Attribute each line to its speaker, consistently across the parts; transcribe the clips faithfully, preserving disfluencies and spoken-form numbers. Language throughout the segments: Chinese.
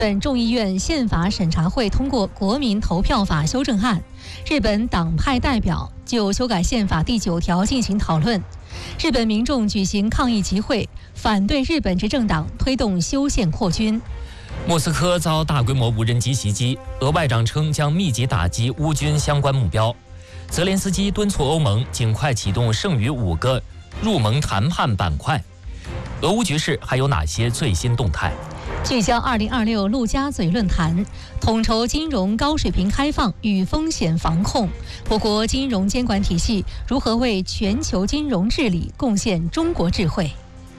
Speaker 1: 本众议院宪法审查会通过国民投票法修正案，日本党派代表就修改宪法第九条进行讨论。日本民众举行抗议集会，反对日本执政党推动修宪扩军。
Speaker 2: 莫斯科遭大规模无人机袭击，俄外长称将密集打击乌军相关目标。泽连斯基敦促欧盟尽快启动剩余五个入盟谈判板块。俄乌局势还有哪些最新动态？
Speaker 1: 聚焦二零二六陆家嘴论坛，统筹金融高水平开放与风险防控。我国金融监管体系如何为全球金融治理贡献中国智慧？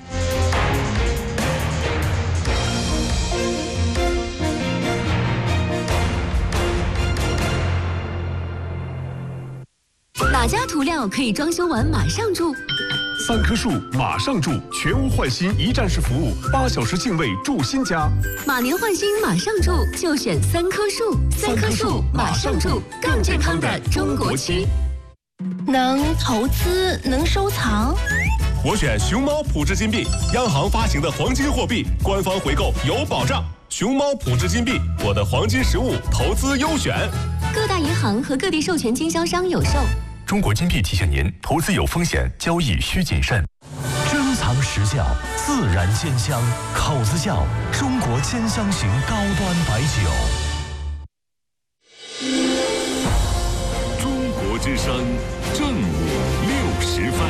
Speaker 3: 哪家涂料可以装修完马上住？
Speaker 4: 三棵树马上住，全屋换新一站式服务，八小时净位住新家。
Speaker 3: 马年换新马上住，就选三棵树。三棵树马上住，更健康的中国漆。
Speaker 5: 能投资，能收藏。
Speaker 4: 我选熊猫普智金币，央行发行的黄金货币，官方回购有保障。熊猫普智金币，我的黄金实物投资优选。
Speaker 3: 各大银行和各地授权经销商有售。
Speaker 4: 中国金币提醒您，投资有风险，交易需谨慎。
Speaker 6: 珍藏实窖，自然鲜香，口子窖，中国兼香型高端白酒。
Speaker 4: 中国之声，正午六十分。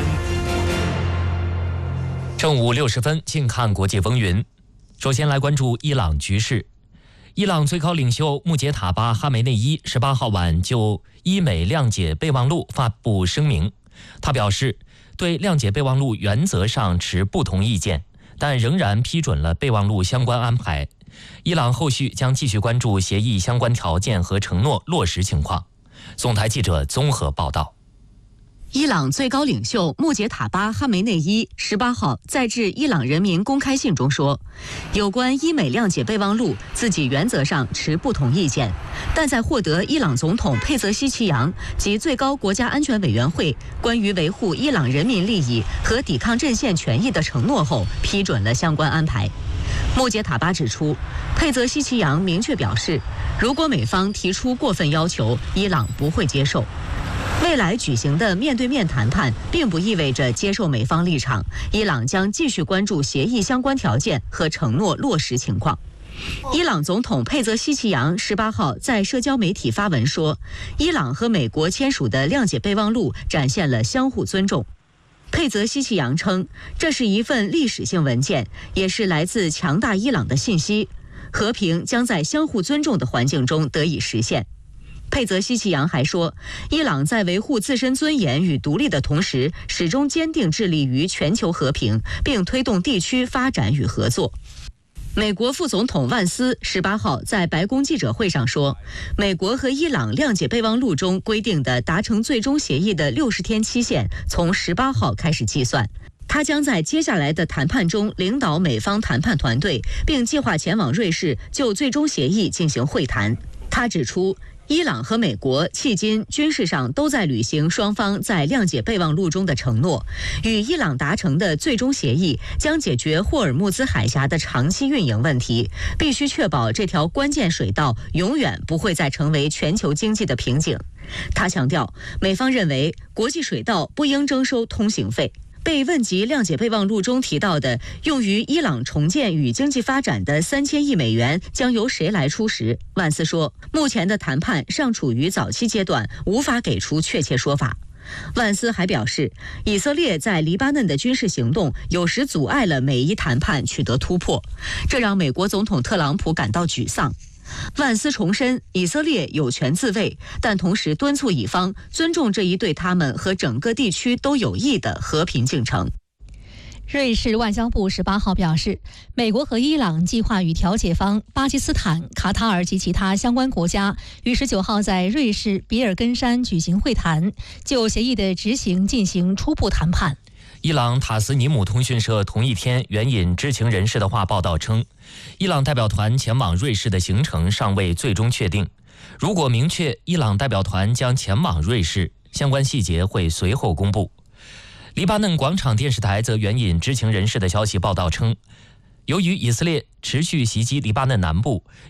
Speaker 2: 正午六十分，静看国际风云。首先来关注伊朗局势。伊朗最高领袖穆杰塔巴·哈梅内伊十八号晚就伊美谅解备忘录发布声明，他表示对谅解备忘录原则上持不同意见，但仍然批准了备忘录相关安排。伊朗后续将继续关注协议相关条件和承诺落实情况。总台记者综合报道。
Speaker 7: 伊朗最高领袖穆杰塔巴·哈梅内伊十八号在致伊朗人民公开信中说，有关伊美谅解备忘录，自己原则上持不同意见，但在获得伊朗总统佩泽希奇扬及最高国家安全委员会关于维护伊朗人民利益和抵抗阵线权益的承诺后，批准了相关安排。穆杰塔巴指出，佩泽希奇扬明确表示，如果美方提出过分要求，伊朗不会接受。未来举行的面对面谈判并不意味着接受美方立场，伊朗将继续关注协议相关条件和承诺落实情况。伊朗总统佩泽希奇扬十八号在社交媒体发文说，伊朗和美国签署的谅解备忘录展现了相互尊重。佩泽希奇扬称，这是一份历史性文件，也是来自强大伊朗的信息，和平将在相互尊重的环境中得以实现。佩泽希奇扬还说，伊朗在维护自身尊严与独立的同时，始终坚定致力于全球和平，并推动地区发展与合作。美国副总统万斯十八号在白宫记者会上说，美国和伊朗谅解备忘录中规定的达成最终协议的六十天期限从十八号开始计算。他将在接下来的谈判中领导美方谈判团队，并计划前往瑞士就最终协议进行会谈。他指出，伊朗和美国迄今军事上都在履行双方在谅解备忘录中的承诺，与伊朗达成的最终协议将解决霍尔木兹海峡的长期运营问题，必须确保这条关键水道永远不会再成为全球经济的瓶颈。他强调，美方认为国际水道不应征收通行费。被问及谅解备忘录中提到的用于伊朗重建与经济发展的三千亿美元将由谁来出时，万斯说，目前的谈判尚处于早期阶段，无法给出确切说法。万斯还表示，以色列在黎巴嫩的军事行动有时阻碍了美伊谈判取得突破，这让美国总统特朗普感到沮丧。万斯重申，以色列有权自卫，但同时敦促以方尊重这一对他们和整个地区都有益的和平进程。
Speaker 1: 瑞士外交部十八号表示，美国和伊朗计划与调解方巴基斯坦、卡塔尔及其他相关国家于十九号在瑞士比尔根山举行会谈，就协议的执行进行初步谈判。
Speaker 2: 伊朗塔斯尼姆通讯社同一天援引知情人士的话报道称，伊朗代表团前往瑞士的行程尚未最终确定，如果明确伊朗代表团将前往瑞士，相关细节会随后公布。黎巴嫩广场电视台则援引知情人士的消息报道称，由于以色列持续袭击黎巴嫩南部，